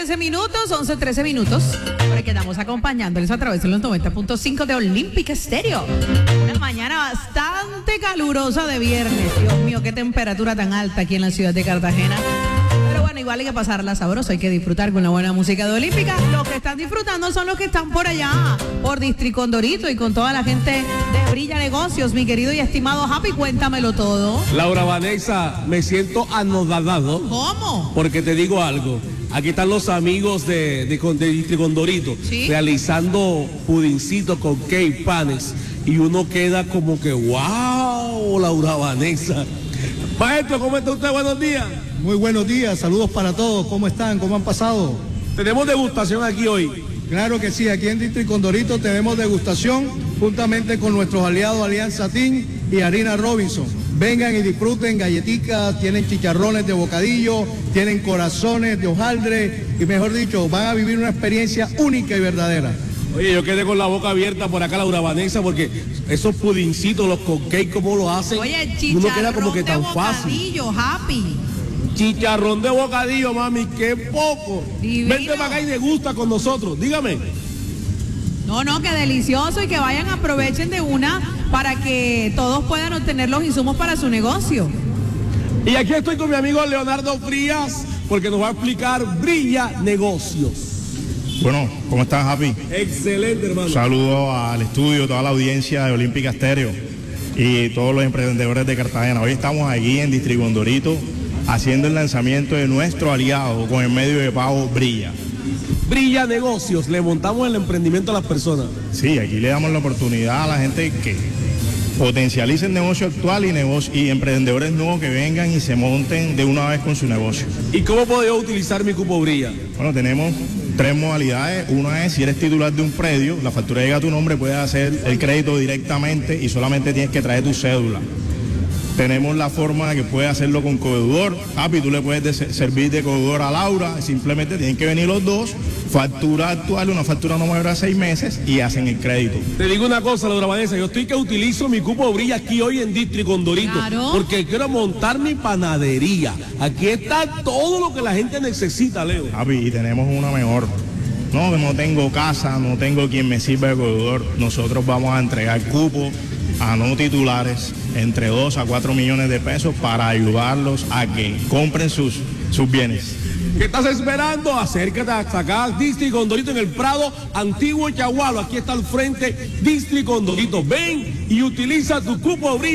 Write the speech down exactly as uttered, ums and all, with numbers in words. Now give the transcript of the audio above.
trece minutos, once, trece minutos. Por aquí estamos acompañándoles a través de los noventa punto cinco de Olímpica Estéreo. Una mañana bastante calurosa de viernes. Dios mío, qué temperatura tan alta aquí en la ciudad de Cartagena. Pero bueno, igual hay que pasarla sabroso, hay que disfrutar con la buena música de Olímpica. Los que están disfrutando son los que están por allá, por Districondorito y con toda la gente de Brilla Negocios. Mi querido y estimado Happy, cuéntamelo todo. Laura Vanessa, me siento anodadado. ¿Cómo? Porque te digo algo. Aquí están los amigos de, de, de Districondorito, ¿sí?, realizando pudincitos con cake panes. Y uno queda como que, wow, Laura Vanessa. Maestro, ¿cómo está usted? Buenos días. Muy buenos días, saludos para todos. ¿Cómo están? ¿Cómo han pasado? Tenemos degustación aquí hoy. Claro que sí, aquí en Districondorito tenemos degustación juntamente con nuestros aliados Alianza Team y Harina Robinson. Vengan y disfruten galletitas, tienen chicharrones de bocadillo, tienen corazones de hojaldre y mejor dicho, van a vivir una experiencia única y verdadera. Oye, yo quedé con la boca abierta por acá, Laura Vanessa, porque esos pudincitos, los cupcakes, ¿cómo lo hacen? Oye, uno queda como que tan de bocadillo, fácil. Happy. Chicharrón de bocadillo, mami, qué poco. Divino. Vente para acá y degusta con nosotros, dígame. No, no, que delicioso y que vayan, aprovechen de una para que todos puedan obtener los insumos para su negocio. Y aquí estoy con mi amigo Leonardo Frías, porque nos va a explicar Brilla Negocios. Bueno, ¿cómo estás, Happy? Excelente, hermano. Saludos al estudio, toda la audiencia de Olímpica Estéreo y todos los emprendedores de Cartagena. Hoy estamos aquí en Districondorito haciendo el lanzamiento de nuestro aliado con el medio de pago Brilla. Brilla Negocios, le montamos el emprendimiento a las personas. Sí, aquí le damos la oportunidad a la gente que potencialice el negocio actual y, negocio, y emprendedores nuevos que vengan y se monten de una vez con su negocio. ¿Y cómo puedo yo utilizar mi cupo Brilla? Bueno, tenemos tres modalidades. Una es, si eres titular de un predio, la factura llega a tu nombre, puedes hacer el crédito directamente y solamente tienes que traer tu cédula. Tenemos la forma de que puedes hacerlo con codeudor. Happy, tú le puedes de servir de codeudor a Laura, simplemente tienen que venir los dos, factura actual, una factura no mayor a seis meses y hacen el crédito. Te digo una cosa, Laura Vanessa, yo estoy que utilizo mi cupo Brilla aquí hoy en Districondorito, claro, porque quiero montar mi panadería. Aquí está todo lo que la gente necesita, Leo. Happy, y tenemos una mejor. No, no tengo casa, no tengo quien me sirva de codeudor. Nosotros vamos a entregar cupos a no titulares entre dos a cuatro millones de pesos para ayudarlos a que compren sus, sus bienes. ¿Qué estás esperando? Acércate hasta acá, Districondorito, en el Prado Antiguo Chagualo. Aquí está al frente Districondorito. Ven y utiliza tu cupo Brilla.